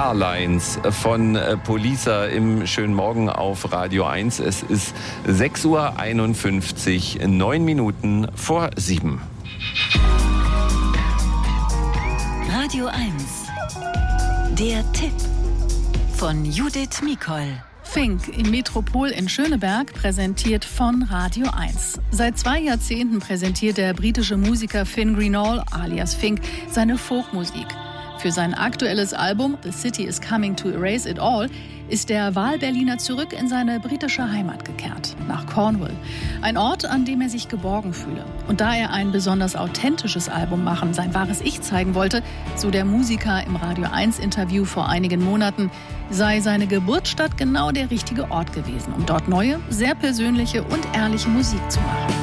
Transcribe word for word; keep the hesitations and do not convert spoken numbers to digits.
Carlines von Poliça im schönen Morgen auf Radio eins. Es ist sechs Uhr einundfünfzig, neun Minuten vor sieben. Radio eins. Der Tipp von Judith Mikol. Fink im Metropol in Schöneberg, präsentiert von Radio eins. Seit zwei Jahrzehnten präsentiert der britische Musiker Finn Greenall, alias Fink, seine Folkmusik. Für sein aktuelles Album The City is Coming to Erase It All ist der Wahlberliner zurück in seine britische Heimat gekehrt, nach Cornwall. Ein Ort, an dem er sich geborgen fühle. Und da er ein besonders authentisches Album machen, sein wahres Ich zeigen wollte, so der Musiker im Radio eins Interview vor einigen Monaten, sei seine Geburtsstadt genau der richtige Ort gewesen, um dort neue, sehr persönliche und ehrliche Musik zu machen.